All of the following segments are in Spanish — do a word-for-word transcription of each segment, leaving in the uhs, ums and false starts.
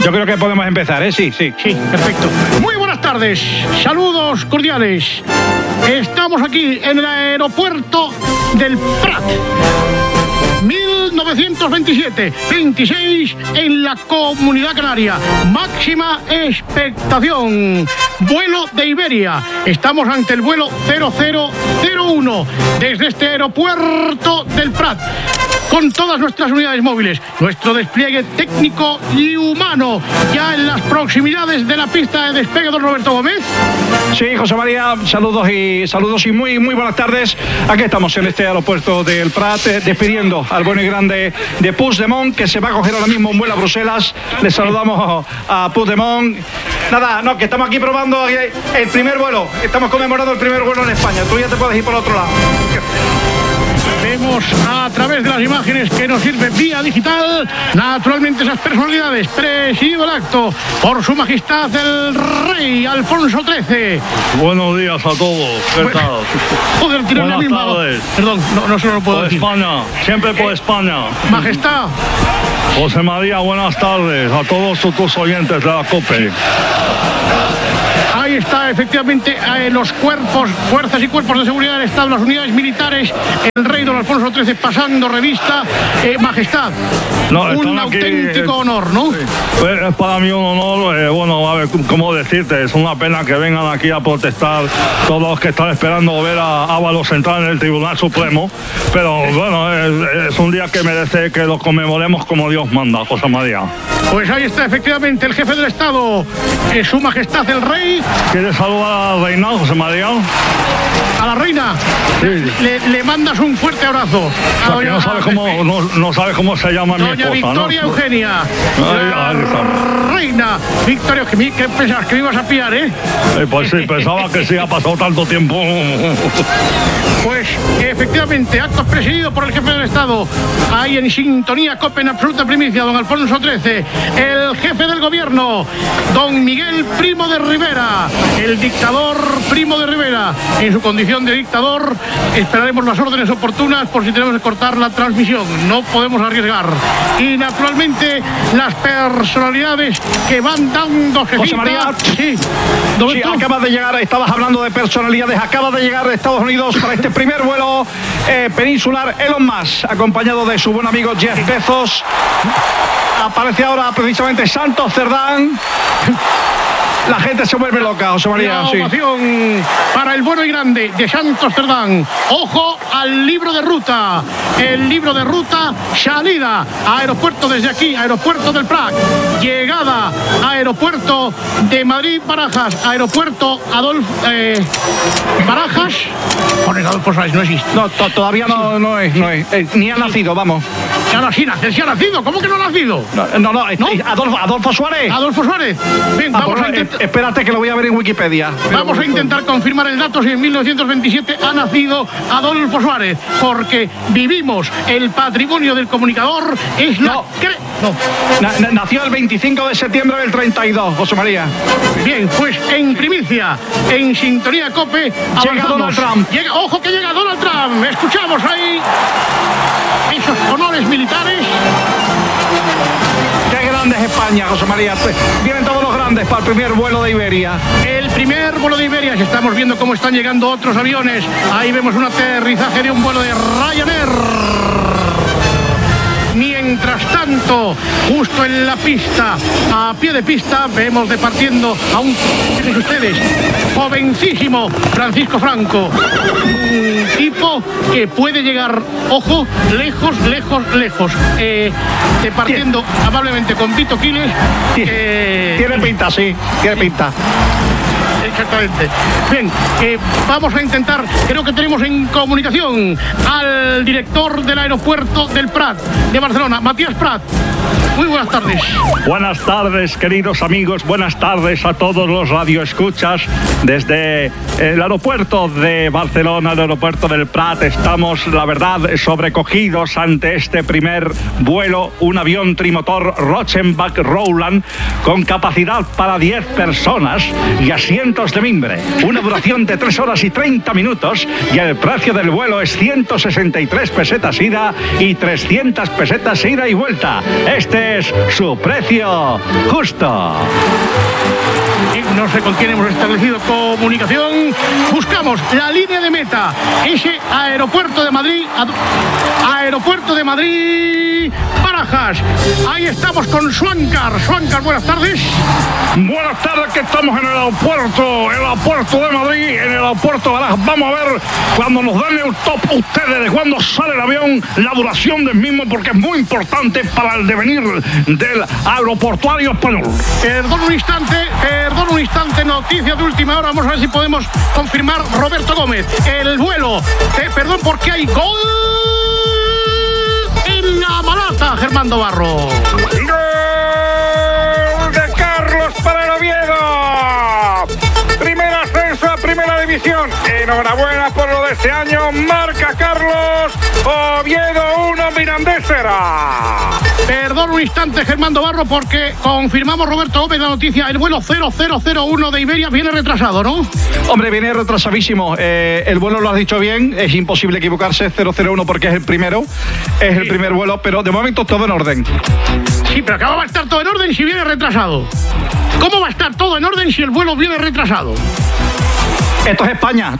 Yo creo que podemos empezar, ¿eh? Sí, sí. Sí, perfecto. Muy buenas tardes, saludos cordiales. Estamos aquí en el aeropuerto del Prat. mil novecientos veintisiete, veintiséis en la Comunidad Canaria. Máxima expectación. Vuelo de Iberia. Estamos ante el vuelo cero cero cero uno desde este aeropuerto del Prat. Con todas nuestras unidades móviles, nuestro despliegue técnico y humano, ya en las proximidades de la pista de despegue, don Roberto Gómez. Sí, José María, saludos y saludos y muy muy buenas tardes. Aquí estamos en este aeropuerto del Prat, eh, despidiendo al bueno y grande de Puigdemont, que se va a coger ahora mismo un vuelo a Bruselas. Le saludamos a Puigdemont. Nada, no, que estamos aquí probando el primer vuelo. Estamos conmemorando el primer vuelo en España. Tú ya te puedes ir por otro lado. Vemos a través de las imágenes que nos sirve vía digital, naturalmente, esas personalidades. Presidido el acto por su majestad el rey Alfonso trece. Buenos días a todos. ¿Qué tal? Joder, tirar la misma. Tardes. Perdón, no, no se lo puedo por decir. España, siempre por eh, España. Majestad. José María, buenas tardes a todos tus oyentes de la COPE. Ahí está, efectivamente, eh, los cuerpos, fuerzas y cuerpos de seguridad del Estado, las unidades militares, el rey don Alfonso trece pasando revista. Eh, majestad, no, un aquí, auténtico eh, honor, ¿no? Pues es para mí un honor, eh, bueno, a ver, ¿cómo decirte? Es una pena que vengan aquí a protestar todos los que están esperando ver a Ábalos entrar en el Tribunal Supremo, pero bueno, es, es un día que merece que lo conmemoremos como Dios manda, José María. Pues ahí está, efectivamente, el jefe del Estado, eh, su majestad el rey. ¿Quieres saludar a la reina, José María? A la reina, sí. le, le mandas un fuerte abrazo. A doña, no, sabe cómo, no, no sabe cómo se llama doña mi esposa, Victoria ¿no? Eugenia. Ay, la ay, reina Victoria Eugenia. ¿Qué pensabas? ¿Que me ibas a pillar, eh? eh pues sí, pensaba que sí ha pasado tanto tiempo. Pues efectivamente, acto presidido por el jefe del Estado. Ahí en sintonía, COPE en absoluta primicia, don Alfonso trece. El jefe del gobierno, don Miguel Primo de Rivera. El dictador Primo de Rivera. En su condición de dictador, esperaremos las órdenes oportunas por si tenemos que cortar la transmisión. No podemos arriesgar. Y naturalmente, las personalidades que van dando José María, sí, sí, acaba de llegar, estabas hablando de personalidades, acaba de llegar de Estados Unidos para este primer vuelo eh, peninsular Elon Musk, acompañado de su buen amigo Jeff Bezos. Aparece ahora precisamente Santos Cerdán. La gente se vuelve loca, José María. La ovación sí. Para el bueno y grande de Santos Cerdán. Ojo al libro de ruta. El libro de ruta, salida a aeropuerto desde aquí, aeropuerto del Prat. Llegada a aeropuerto de Madrid-Barajas, aeropuerto Adolfo eh, Barajas. Pones Adolfo Suárez, no existe. No, to todavía no, no es, no es. Eh, ni ha nacido, vamos. Ya no, sí, nace, sí ha nacido. ¿Cómo que no ha nacido? No, no, no, ¿No? Adolfo, Adolfo Suárez. Adolfo Suárez. Ven, ah, vamos pues, a intentar. Espérate que lo voy a ver en Wikipedia. Vamos a intentar confirmar el dato si en mil novecientos veintisiete ha nacido Adolfo Suárez, porque vivimos el patrimonio del comunicador. Es la... No. no. Na nació el veinticinco de septiembre del treinta y dos, José María. Bien, pues en primicia, en sintonía COPE, llega Donald Trump. Llega, ojo que llega Donald Trump. Escuchamos ahí esos honores militares. Qué grande es España, José María. Vienen todos los grandes para el primer vuelo de Iberia. El primer vuelo de Iberia. Estamos viendo cómo están llegando otros aviones. Ahí vemos un aterrizaje de un vuelo de Ryanair. Mientras tanto, justo en la pista, a pie de pista, vemos departiendo a un, fíjense ustedes, jovencísimo Francisco Franco. Un tipo que puede llegar, ojo, lejos, lejos, lejos. Eh, departiendo amablemente con Vito Quiles. Eh, tiene pinta, sí, tiene pinta. Exactamente. Bien, eh, vamos a intentar, creo que tenemos en comunicación al director del aeropuerto del Prat, de Barcelona, Matías Prat. Muy buenas tardes. Buenas tardes, queridos amigos. Buenas tardes a todos los radioescuchas. Desde el aeropuerto de Barcelona, el aeropuerto del Prat, estamos, la verdad, sobrecogidos ante este primer vuelo. Un avión trimotor Rochenbach Rowland con capacidad para diez personas y asientos metros de mimbre, una duración de tres horas y treinta minutos y el precio del vuelo es ciento sesenta y tres pesetas ida y trescientas pesetas ida y vuelta. Este es su precio justo. No sé con quién hemos establecido comunicación. Buscamos la línea de meta. Ese Aeropuerto de Madrid. Aeropuerto de Madrid. Barajas. Ahí estamos con Suancar. Suancar, buenas tardes. Buenas tardes, que estamos en el aeropuerto, el aeropuerto de Madrid, en el aeropuerto de Barajas. Vamos a ver cuando nos dan el top ustedes de cuándo sale el avión, la duración del mismo, porque es muy importante para el devenir del aeroportuario español. Perdón un instante, perdón un instante, noticia de última hora. Vamos a ver si podemos confirmar, Roberto Gómez. El vuelo, eh, perdón, porque hay gol en la Malata, Germando Barro. ¡Gol de Carlos para el Oviedo! Primer ascenso a Primera División. Enhorabuena por lo de este año. Marca Carlos. Oviedo uno, Mirandés cero. Perdón un instante, Germando Barro, porque confirmamos, Roberto Gómez, la noticia. El vuelo cero cero cero uno de Iberia viene retrasado, ¿no? Hombre, viene retrasadísimo. Eh, el vuelo lo has dicho bien, es imposible equivocarse, cero cero uno porque es el primero, es el primer vuelo, pero de momento todo en orden. Sí, pero ¿cómo va a estar todo en orden si viene retrasado? ¿Cómo va a estar todo en orden si el vuelo viene retrasado? Esto es España.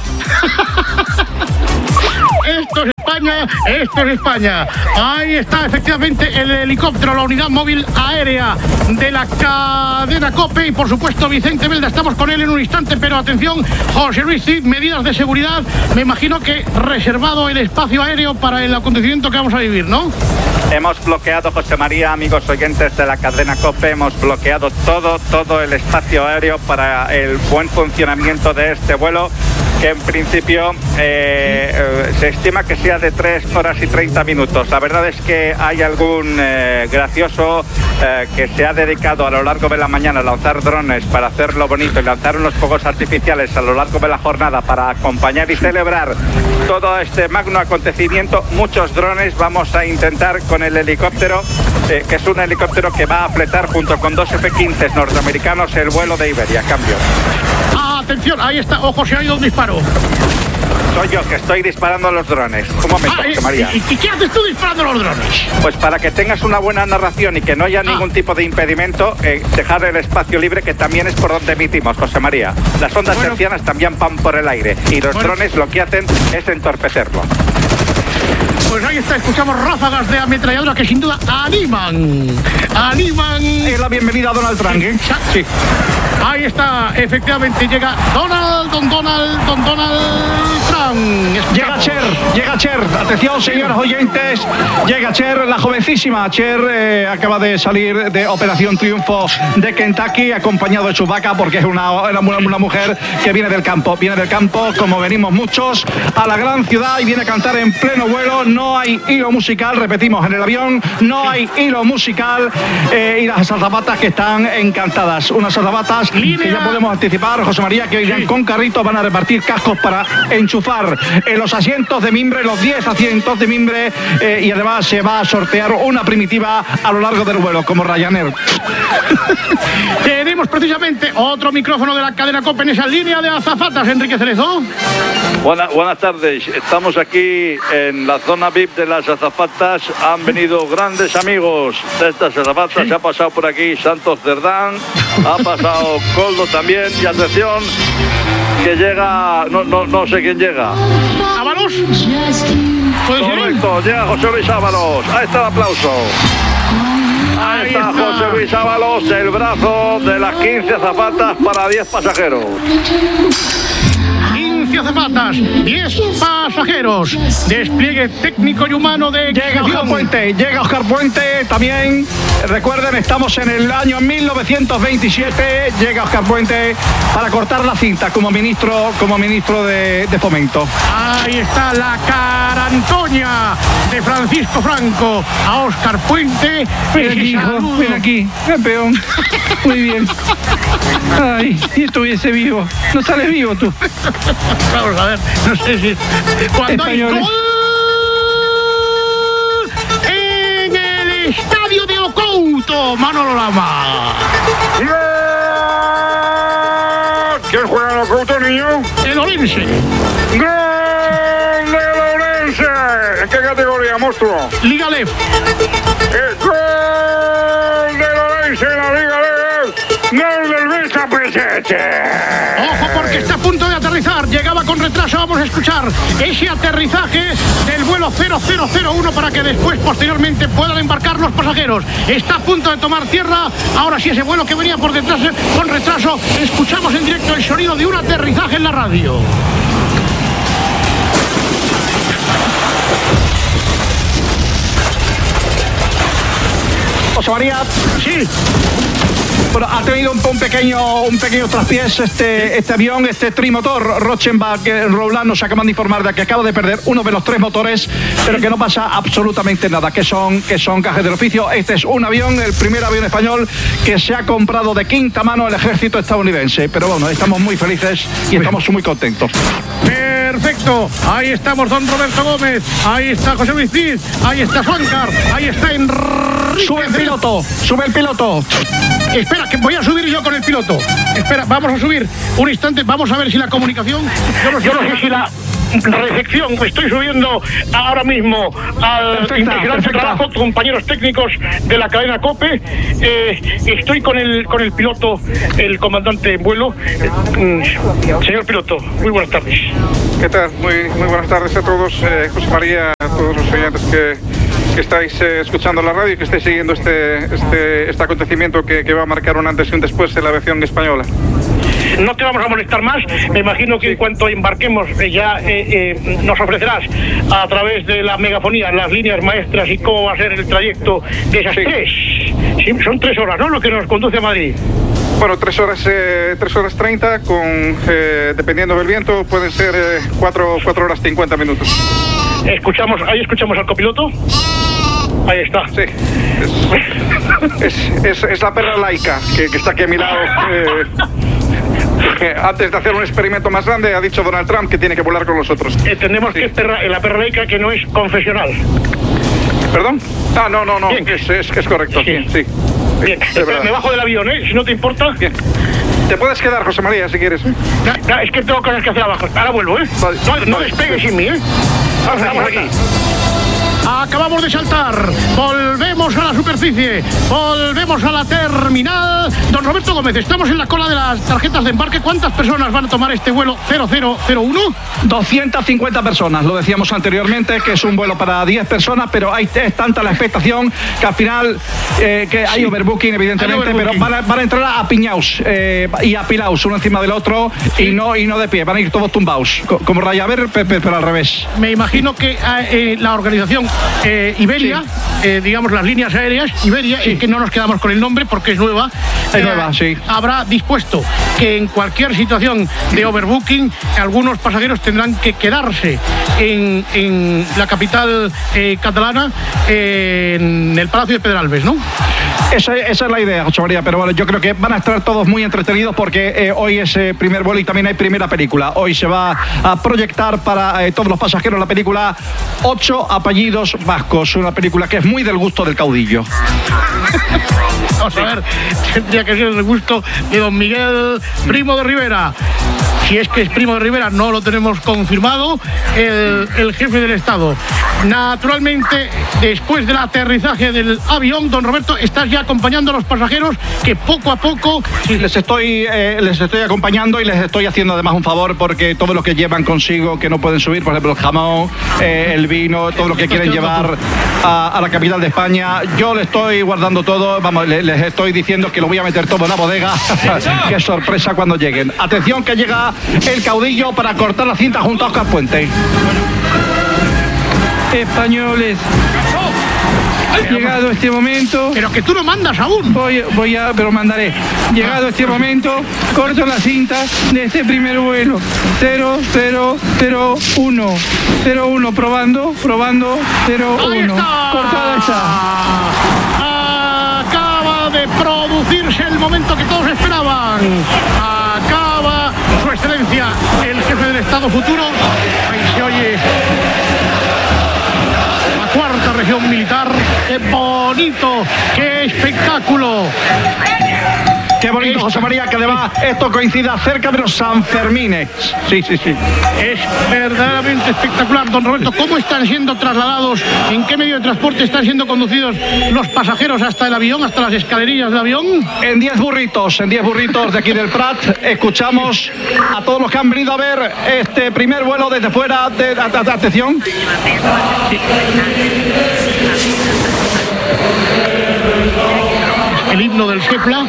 Esto es España, esto es España. Ahí está efectivamente el helicóptero, la unidad móvil aérea de la cadena COPE y por supuesto Vicente Belda. Estamos con él en un instante, pero atención, José Luis Cid, medidas de seguridad. Me imagino que reservado el espacio aéreo para el acontecimiento que vamos a vivir, ¿no? Hemos bloqueado, José María, amigos oyentes de la cadena COPE, hemos bloqueado todo, todo el espacio aéreo para el buen funcionamiento de este vuelo, que en principio eh, eh, se estima que sea de tres horas y treinta minutos. La verdad es que hay algún eh, gracioso eh, que se ha dedicado a lo largo de la mañana a lanzar drones para hacerlo bonito y lanzar unos fuegos artificiales a lo largo de la jornada para acompañar y celebrar todo este magno acontecimiento. Muchos drones. Vamos a intentar con el helicóptero, eh, que es un helicóptero que va a fletar junto con dos F quince norteamericanos el vuelo de Iberia. Cambio. Atención, ahí está. Ojo, se ha ido un disparo. Soy yo que estoy disparando a los drones. Un momento, Ah, José María. ¿Y, y qué haces tú disparando a los drones? Pues para que tengas una buena narración y que no haya ningún tipo de impedimento, eh, dejar el espacio libre, que también es por donde emitimos, José María. Las ondas Bueno. hercianas también van por el aire y los Bueno. drones lo que hacen es entorpecerlo. Pues ahí está, escuchamos ráfagas de ametralladora que sin duda animan, animan. Es la bienvenida a Donald Trump, ¿eh? Sí. Ahí está, efectivamente llega Donald, Don Donald, Don Donald Trump. Llega Cher, llega Cher. Atención, señoras oyentes. Llega Cher, la jovencísima. Cher eh, acaba de salir de Operación Triunfo de Kentucky, acompañado de Chewbacca, porque es una, una, una mujer que viene del campo. Viene del campo, como venimos muchos, a la gran ciudad y viene a cantar en pleno vuelo. No hay hilo musical, repetimos, en el avión no hay hilo musical. Eh, y las azafatas que están encantadas. Unas azafatas que ya podemos anticipar, José María, que irán con carritos, van a repartir cascos para enchufar en los asientos de mimbre, los diez asientos de mimbre, eh, y además se va a sortear una primitiva a lo largo del vuelo, como Ryanair. Tenemos precisamente otro micrófono de la cadena COPE en esa línea de azafatas, Enrique Cerezo. Buena, buenas tardes, estamos aquí en la zona V I P de las azafatas. Han venido grandes amigos de estas azafatas. Sí. Se ha pasado por aquí Santos Cerdán, ha pasado Coldo también. Y atención, que llega, no, no, no sé quién llega. ¿Ábalos? ¿Puede ser él? Correcto, llega José Luis Ábalos. Ahí está el aplauso. Ahí Ahí está está. José Luis Ábalos, el brazo de las quince azafatas para diez pasajeros. quince azafatas, diez pasajeros. Despliegue técnico y humano de Llega Oscar Puente, llega Oscar Puente también. Recuerden, estamos en el año mil novecientos veintisiete. Llega Oscar Puente para cortar la cinta como ministro, como ministro de, de Fomento. Ahí está la carantoña de Francisco Franco a Oscar Puente. Ven aquí, hijo, Saludo. ven aquí, campeón. Muy bien. Ay, si estuviese vivo. No sales vivo tú. Vamos a ver, no sé si... Cuando hay Españoles. gol en el estadio de Ocouto, Manolo Lama. ¡Gol! ¿Quién juega en el Couto, niño? El Orense. ¡Gol del Orense! ¿En qué categoría, monstruo? Liga Lef. El gol del Orense en la Liga Lef. ¡Gol del Vista Pesete! Ojo, porque está a punto de aterrizar. Llegaba con retraso. Vamos a escuchar ese aterrizaje del vuelo cero cero cero uno para que después, posteriormente, puedan embarcar los pasajeros. Está a punto de tomar tierra. Ahora sí, ese vuelo que venía por detrás con retraso. Escuchamos en directo el sonido de un aterrizaje en la radio. José María. Sí. Bueno, ha tenido un, un pequeño un pequeño traspiés este, este avión, este trimotor. Rochenbach, Roland nos acaban de informar de que acaba de perder uno de los tres motores, pero que no pasa absolutamente nada, que son, que son cajes del oficio. Este es un avión, el primer avión español que se ha comprado de quinta mano el ejército estadounidense. Pero bueno, estamos muy felices y estamos muy contentos. Perfecto, ahí estamos don Roberto Gómez, ahí está José Luis Cid, ahí está Suancar, ahí está Enrique. Sube el piloto, sube el piloto. Espera, que voy a subir yo con el piloto. Espera, vamos a subir un instante, vamos a ver si la comunicación. Yo no sé, yo no sé si la recepción, estoy subiendo ahora mismo al Perfecta, impresionante perfecta. trabajo, compañeros técnicos de la cadena COPE. Eh, estoy con el con el piloto, el comandante en vuelo. Eh, señor piloto, muy buenas tardes. ¿Qué tal? Muy, muy buenas tardes a todos. Eh, José María, a todos los oyentes que, que estáis eh, escuchando la radio y que estáis siguiendo este, este, este acontecimiento que, que va a marcar un antes y un después en la aviación española. No te vamos a molestar más. Me imagino que en cuanto embarquemos eh, ya eh, eh, nos ofrecerás a través de la megafonía las líneas maestras y cómo va a ser el trayecto de esas Sí. tres. Sí, son tres horas, ¿no? Lo que nos conduce a Madrid. Bueno, tres horas, eh, tres horas treinta, con, eh, dependiendo del viento, pueden ser eh, cuatro, cuatro horas cincuenta minutos. Escuchamos, ahí escuchamos al copiloto. Ahí está. Sí, es, es, es, es la perra laica que, que está aquí a mi lado. Eh, que antes de hacer un experimento más grande, ha dicho Donald Trump que tiene que volar con nosotros. Entendemos Sí. que es perra, la perra laica que no es confesional. ¿Perdón? Ah, no, no, no, Bien. es, es, es correcto, sí, Sí. sí. Bien, Es espera, verdad. me bajo del avión, ¿eh? Si no te importa. Bien. Te puedes quedar, José María, si quieres. No, no, es que tengo cosas que hacer abajo. Ahora vuelvo, ¿eh? Vale, No, no vale. despegues sin mí, ¿eh? Vamos, vamos aquí. Acabamos de saltar, volvemos a la superficie, volvemos a la terminal. Don Roberto Gómez, estamos en la cola de las tarjetas de embarque. ¿Cuántas personas van a tomar este vuelo cero cero cero uno? doscientas cincuenta personas, lo decíamos anteriormente, que es un vuelo para diez personas, pero hay, es tanta la expectación que al final eh, que hay overbooking, evidentemente, Hay overbooking. pero van a, van a entrar a piñaos eh, y apilaos uno encima del otro y no y no de pie, van a ir todos tumbaos, co- como Rayaver, pe- pe- pero al revés. Me imagino que eh, la organización eh, Iberia, eh, digamos las líneas aéreas, Iberia, es que no nos quedamos con el nombre porque es nueva. Es nueva, sí. Habrá dispuesto que en cualquier situación de overbooking, algunos pasajeros tendrán que quedarse en, en la capital eh, catalana, eh, en el Palacio de Pedralbes, ¿no? Esa, esa es la idea, José María, pero bueno, yo creo que van a estar todos muy entretenidos porque eh, hoy es eh, primer vuelo y también hay primera película. Hoy se va a proyectar para eh, todos los pasajeros la película Ocho apellidos vascos, una película que es muy del gusto del caudillo. Vamos a ver, tendría que ser el gusto de don Miguel Primo de Rivera. Si es que es Primo de Rivera, no lo tenemos confirmado, el, el jefe del Estado. Naturalmente, después del aterrizaje del avión, don Roberto, estás ya acompañando a los pasajeros que poco a poco... Sí, les estoy, eh, les estoy acompañando y les estoy haciendo además un favor porque todo lo que llevan consigo que no pueden subir, por ejemplo el jamón, eh, el vino, todo lo que quieren llevar a, a la capital de España, yo le estoy guardando todo, vamos, le- les estoy diciendo que lo voy a meter todo en la bodega. Qué sorpresa cuando lleguen. Atención que llega el caudillo para cortar la cinta junto a Oscar Puente. Españoles, llegado este momento, Pero que tú no mandas aún. voy, voy a, pero mandaré, llegado este momento, corto la cinta de este primer vuelo, cero cero cero uno, cero uno, probando, probando, cero ¡Ahí uno, está! cortada está. Acaba de producirse el momento que todos esperaban. Acaba su excelencia, el jefe del Estado futuro. Ahí se oye la cuarta región militar. ¡Qué bonito! ¡Qué espectáculo! Qué bonito bonito, José María, que además esto coincida cerca de los Sanfermines. Sí, sí, sí. Es verdaderamente espectacular, don Roberto. ¿Cómo están siendo trasladados? ¿En qué medio de transporte están siendo conducidos los pasajeros hasta el avión, hasta las escalerillas del avión? En diez burritos, en diez burritos de aquí del Prat, escuchamos a todos los que han venido a ver este primer vuelo desde fuera de, de, de atención. El himno del Sepla.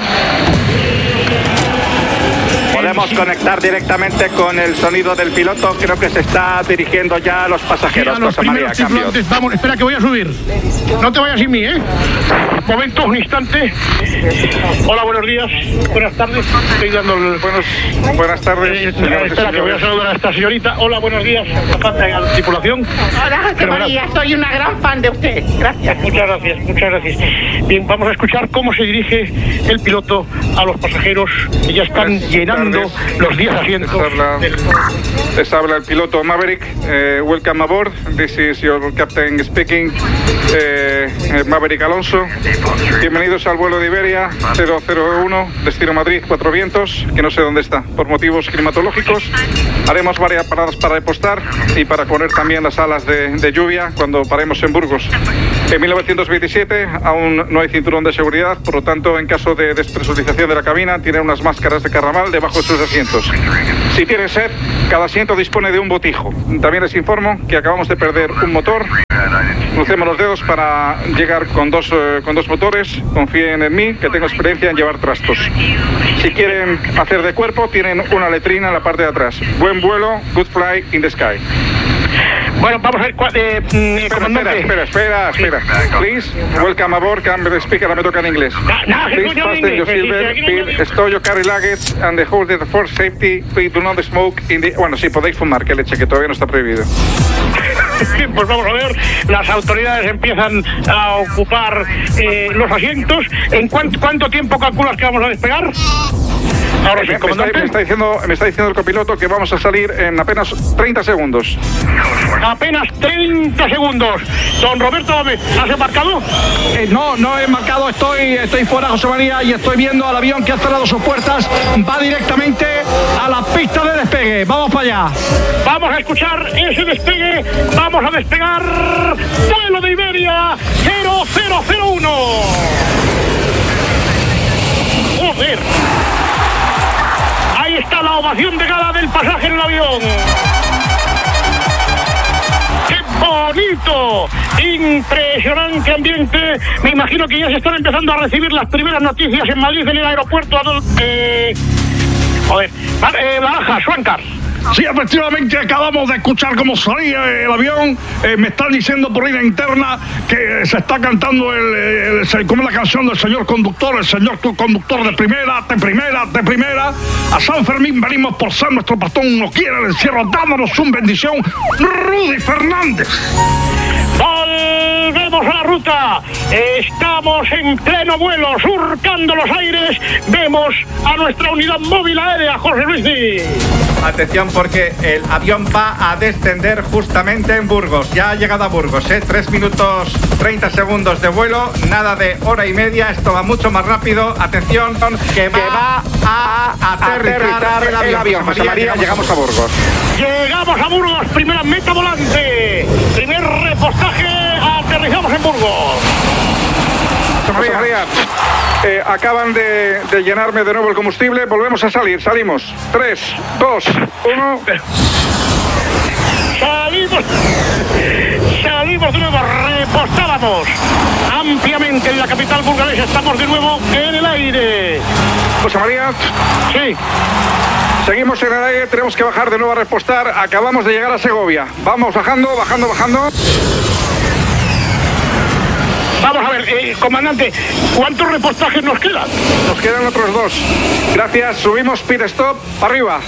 Podemos conectar directamente con el sonido del piloto. Creo que se está dirigiendo ya a los pasajeros. Sí, a los José María, primeros tripulantes. Vamos, espera que voy a subir. No te vayas sin mí, ¿eh? Momento, un instante. Hola, buenos días. Buenas tardes. Estoy dando el... Buenos, buenas tardes. Eh, espera que voy a saludar a esta señorita. Hola, buenos días. A la tripulación. Hola, José María. Soy una gran fan de usted. Gracias. Muchas gracias, muchas gracias. Bien, vamos a escuchar cómo se dirige el piloto a los pasajeros que ya están llenando los diez asientos. Les habla, les habla el piloto Maverick. Uh, welcome aboard. This is your captain speaking, uh, Maverick Alonso. Bienvenidos al vuelo de Iberia cero cero uno, destino Madrid, Cuatro Vientos, que no sé dónde está, por motivos climatológicos. Haremos varias paradas para repostar y para poner también las alas de, de lluvia cuando paremos en Burgos. En mil novecientos veintisiete aún no hay cinturón de seguridad, por lo tanto, en caso de despresurización de la cabina, tienen unas máscaras de carramal debajo de sus asientos. Si tienen sed, cada asiento dispone de un botijo. También les informo que acabamos de perder un motor. Crucemos los dedos para llegar con dos, eh, con dos motores. Confíen en mí, que tengo experiencia en llevar trastos. Si quieren hacer de cuerpo, tienen una letrina en la parte de atrás. Buen vuelo, good fly in the sky. Bueno, vamos a ver cuál... Eh, eh, espera, espera, espera, espera, espera. Please, welcome aboard, can speak, ahora me toca en inglés. No, no, Please fasten your seatbelt, stow your carry luggage and the hold it for safety. Please do not smoke in the... Bueno, sí, podéis fumar, que leche, que todavía no está prohibido. Pues vamos a ver, las autoridades empiezan a ocupar eh, los asientos. ¿En cuánto, cuánto tiempo calculas que vamos a despegar? Ahora sí, me, me, está, me, está diciendo, me está diciendo el copiloto que vamos a salir en apenas treinta segundos. Apenas treinta segundos. Don Roberto Gómez, ¿has embarcado? Eh, no, no he embarcado, estoy, estoy fuera, José María, y estoy viendo al avión que ha cerrado sus puertas. Va directamente a la pista de despegue. Vamos para allá. Vamos a escuchar ese despegue. Vamos a despegar. Vuelo de Iberia cero cero cero uno. Joder. Ahí está la ovación de gala del pasaje en el avión. ¡Qué bonito! Impresionante ambiente. Me imagino que ya se están empezando a recibir las primeras noticias en Madrid, en el aeropuerto. Eh, joder, eh, Barajas, Schwenker. Sí, efectivamente, acabamos de escuchar cómo salía el avión. Eh, me están diciendo por línea interna que se está cantando el, el, el, como la canción del señor conductor, el señor conductor de primera, de primera, de primera. A San Fermín venimos por ser nuestro patrón, nos quiere el encierro, dándonos una bendición. Rudy Fernández. Volvemos a la ruta. Estamos en pleno vuelo, surcando los aires. Vemos a nuestra unidad móvil aérea, José Luis. Atención, porque el avión va a descender justamente en Burgos. Ya ha llegado a Burgos, ¿eh? tres minutos treinta segundos de vuelo, nada de hora y media. Esto va mucho más rápido. Atención, que va, que va a aterrizar, aterrizar el avión. El avión. José María, llegamos, llegamos a Burgos. Llegamos a Burgos, primera meta volante. Primer repostaje, aterrizamos en Burgos. José María, eh, acaban de, de llenarme de nuevo el combustible. Volvemos a salir, salimos. tres, dos, uno. Salimos. Salimos de nuevo, repostábamos ampliamente en la capital burgalesa. Estamos de nuevo en el aire. José María. Sí. Seguimos en el aire, tenemos que bajar de nuevo a repostar. Acabamos de llegar a Segovia. Vamos bajando, bajando, bajando. Vamos a ver, eh, comandante, ¿cuántos repostajes nos quedan? Nos quedan otros dos. Gracias, subimos pit stop, arriba.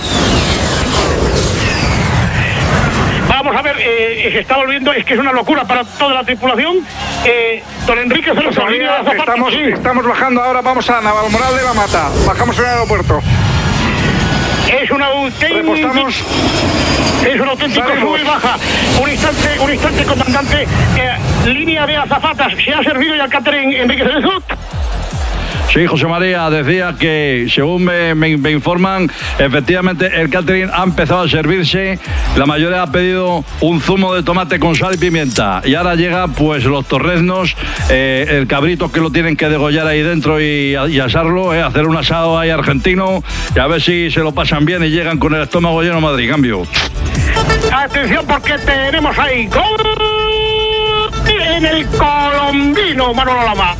Vamos a ver, eh, se está volviendo, es que es una locura para toda la tripulación. Eh, don Enrique se nos olvida la estamos, sí. estamos bajando ahora, vamos a Navalmoral de la Mata. Bajamos en el aeropuerto. Es una auténtica... Repostamos. Es un auténtico sube y baja. Un instante, un instante, comandante. Eh, línea de azafatas. ¿Se ha servido ya el catering Enrique Cerezo? Sí, José María, decía que según me, me, me informan, efectivamente el catering ha empezado a servirse. La mayoría ha pedido un zumo de tomate con sal y pimienta. Y ahora llega pues los torreznos, eh, el cabrito que lo tienen que degollar ahí dentro y, y asarlo, eh, hacer un asado ahí argentino y a ver si se lo pasan bien y llegan con el estómago lleno a Madrid. Cambio. Atención porque tenemos ahí gol en el colombino, Manolo Lama.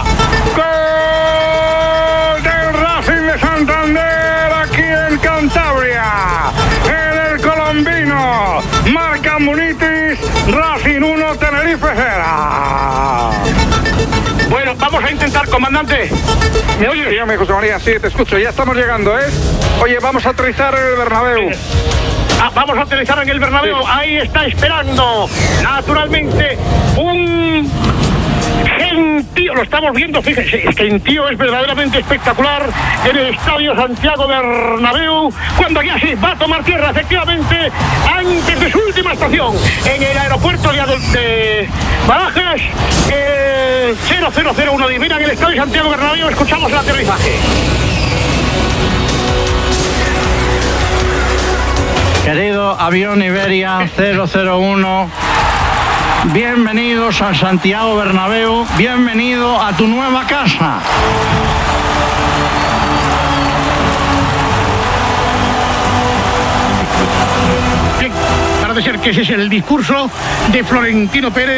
Gol del Racing de Santander aquí en Cantabria. En el colombino. Marca Munitis, Racing uno, Tenerife cero. Bueno, vamos a intentar, comandante. ¿Me oyes? Dígame, José María, sí, te escucho. Ya estamos llegando, ¿eh? Oye, vamos a aterrizar en el Bernabéu. Ah, vamos a aterrizar en el Bernabéu. Sí. Ahí está esperando, naturalmente, un gentío. Lo estamos viendo, fíjese, el gentío es verdaderamente espectacular en el Estadio Santiago Bernabéu, cuando ya sí va a tomar tierra, efectivamente, antes de su última estación, en el aeropuerto de, de Barajas, el cero cero cero uno. Mira, en el Estadio Santiago Bernabéu escuchamos el aterrizaje. Querido avión Iberia cero cero uno, bienvenidos a Santiago Bernabéu, bienvenido a tu nueva casa. Bien, parece ser que ese es el discurso de Florentino Pérez.